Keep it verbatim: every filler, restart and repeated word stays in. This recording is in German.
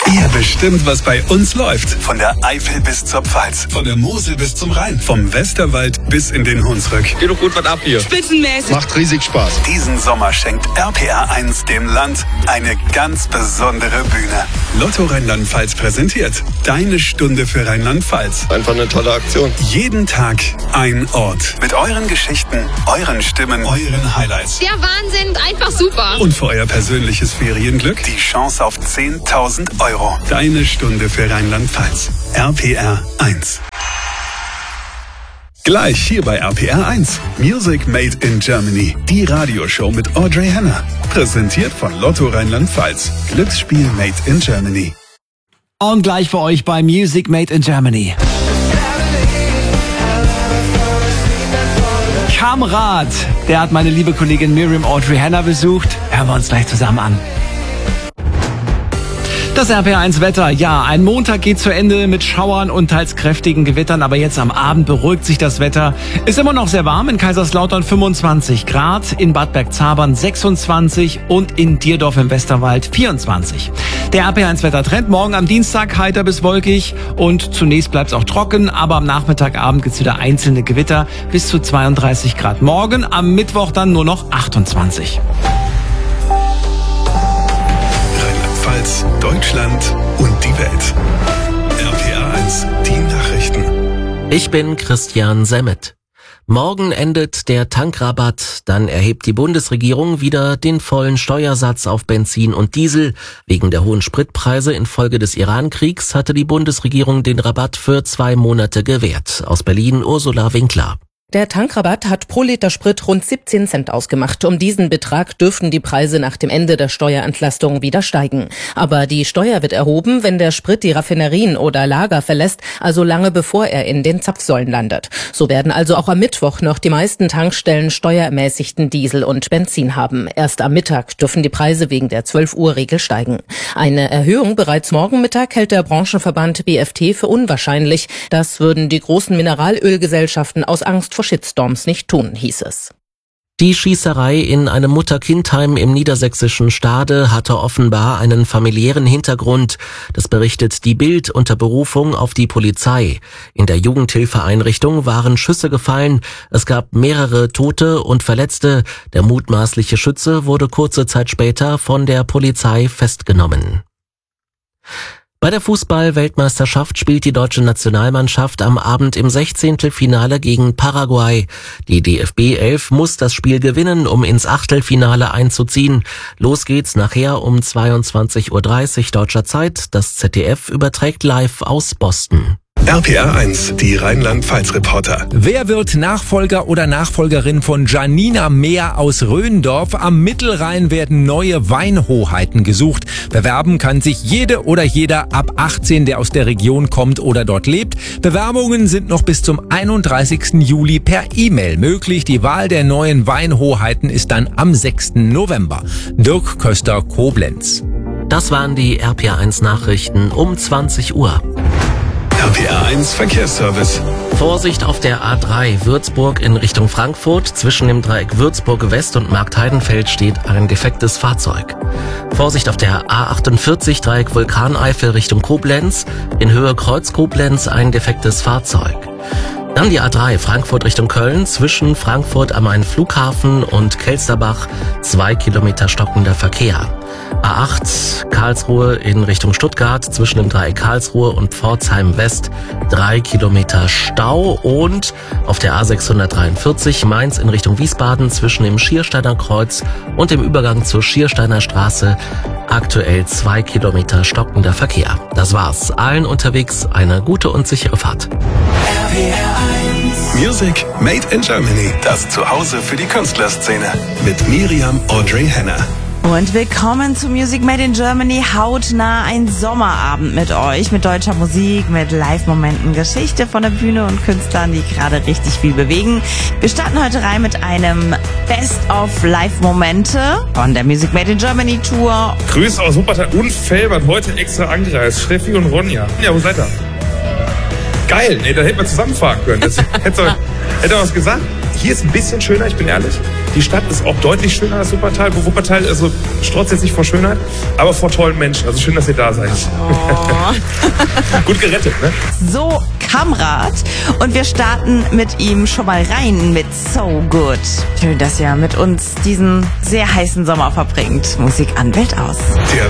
Ihr bestimmt, was bei uns läuft. Von der Eifel bis zur Pfalz. Von der Mosel bis zum Rhein. Vom Westerwald bis in den Hunsrück. Geht doch gut was ab hier. Spitzenmäßig. Macht riesig Spaß. Diesen Sommer schenkt R P R eins dem Land eine ganz besondere Bühne. Lotto Rheinland-Pfalz präsentiert Deine Stunde für Rheinland-Pfalz. Einfach eine tolle Aktion. Jeden Tag ein Ort. Mit euren Geschichten, euren Stimmen, euren Highlights. Der Wahnsinn, einfach super. Und für euer persönliches Ferienglück die Chance auf zehntausend Euro. Deine Stunde für Rheinland-Pfalz. R P R eins. Gleich hier bei R P R eins. Music Made in Germany. Die Radioshow mit Audrey Henner. Präsentiert von Lotto Rheinland-Pfalz. Glücksspiel Made in Germany. Und gleich für euch bei Music Made in Germany. Kamerad, der hat meine liebe Kollegin Miriam Audrey Henner besucht. Hören wir uns gleich zusammen an. Das R P R eins Wetter, ja, ein Montag geht zu Ende mit Schauern und teils kräftigen Gewittern, aber jetzt am Abend beruhigt sich das Wetter. Ist immer noch sehr warm, in Kaiserslautern fünfundzwanzig Grad, in Bad Bergzabern sechsundzwanzig und in Dierdorf im Westerwald vierundzwanzig. Der R P R eins Wettertrend, morgen am Dienstag heiter bis wolkig und zunächst bleibt es auch trocken, aber am Nachmittagabend gibt es wieder einzelne Gewitter bis zu zweiunddreißig Grad. Morgen, am Mittwoch dann nur noch achtundzwanzig. Deutschland und die Welt. R P R eins, die Nachrichten. Ich bin Christian Semmet. Morgen endet der Tankrabatt, dann erhebt die Bundesregierung wieder den vollen Steuersatz auf Benzin und Diesel. Wegen der hohen Spritpreise infolge des Iran-Kriegs hatte die Bundesregierung den Rabatt für zwei Monate gewährt. Aus Berlin Ursula Winkler. Der Tankrabatt hat pro Liter Sprit rund siebzehn Cent ausgemacht. Um diesen Betrag dürften die Preise nach dem Ende der Steuerentlastung wieder steigen. Aber die Steuer wird erhoben, wenn der Sprit die Raffinerien oder Lager verlässt, also lange bevor er in den Zapfsäulen landet. So werden also auch am Mittwoch noch die meisten Tankstellen steuerermäßigten Diesel und Benzin haben. Erst am Mittag dürfen die Preise wegen der zwölf Uhr Regel steigen. Eine Erhöhung bereits morgen Mittag hält der Branchenverband B F T für unwahrscheinlich. Das würden die großen Mineralölgesellschaften aus Angst vor Shitstorms nicht tun, hieß es. Die Schießerei in einem Mutter-Kind-Heim im niedersächsischen Stade hatte offenbar einen familiären Hintergrund. Das berichtet die Bild unter Berufung auf die Polizei. In der Jugendhilfeeinrichtung waren Schüsse gefallen. Es gab mehrere Tote und Verletzte. Der mutmaßliche Schütze wurde kurze Zeit später von der Polizei festgenommen. Bei der Fußball-Weltmeisterschaft spielt die deutsche Nationalmannschaft am Abend im Sechzehntelfinale gegen Paraguay. Die D F B elf muss das Spiel gewinnen, um ins Achtelfinale einzuziehen. Los geht's nachher um zweiundzwanzig Uhr dreißig deutscher Zeit. Das Z D F überträgt live aus Boston. R P R eins, die Rheinland-Pfalz-Reporter. Wer wird Nachfolger oder Nachfolgerin von Janina Mehr aus Röndorf? Am Mittelrhein werden neue Weinhoheiten gesucht. Bewerben kann sich jede oder jeder ab achtzehn, der aus der Region kommt oder dort lebt. Bewerbungen sind noch bis zum einunddreißigsten Juli per E-Mail möglich. Die Wahl der neuen Weinhoheiten ist dann am sechsten November. Dirk Köster, Koblenz. Das waren die R P R eins Nachrichten um zwanzig Uhr. R P R eins Verkehrsservice. Vorsicht auf der A drei Würzburg in Richtung Frankfurt. Zwischen dem Dreieck Würzburg West und Marktheidenfeld steht ein defektes Fahrzeug. Vorsicht auf der A achtundvierzig Dreieck Vulkaneifel Richtung Koblenz. In Höhe Kreuz Koblenz ein defektes Fahrzeug. Dann die A drei Frankfurt Richtung Köln. Zwischen Frankfurt am Main Flughafen und Kelsterbach zwei Kilometer stockender Verkehr. A acht Karlsruhe in Richtung Stuttgart zwischen dem Dreieck Karlsruhe und Pforzheim West drei Kilometer Stau und auf der A sechshundertdreiundvierzig Mainz in Richtung Wiesbaden zwischen dem Schiersteiner Kreuz und dem Übergang zur Schiersteiner Straße aktuell zwei Kilometer stockender Verkehr. Das war's. Allen unterwegs eine gute und sichere Fahrt. R P R eins. Music Made in Germany. Das Zuhause für die Künstlerszene. Mit Miriam Audrey Henner. Und willkommen zu Music Made in Germany, hautnah ein Sommerabend mit euch, mit deutscher Musik, mit Live-Momenten, Geschichte von der Bühne und Künstlern, die gerade richtig viel bewegen. Wir starten heute rein mit einem Best-of-Live-Momente von der Music Made in Germany Tour. Grüße aus Wuppertal und Felbert, heute extra angereist, Steffi und Ronja. Ja, wo seid ihr? Geil, ey, da hätten wir zusammenfahren können. Das hätte er was gesagt. Hier ist ein bisschen schöner, ich bin ehrlich. Die Die Stadt ist auch deutlich schöner als Wuppertal. Wuppertal also strotzt jetzt nicht vor Schönheit, aber vor tollen Menschen. Also schön, dass ihr da seid. Oh. Gut gerettet, ne? So, Kamrat. Und wir starten mit ihm schon mal rein mit So Good. Schön, dass ihr mit uns diesen sehr heißen Sommer verbringt. Musik an, Welt aus. Der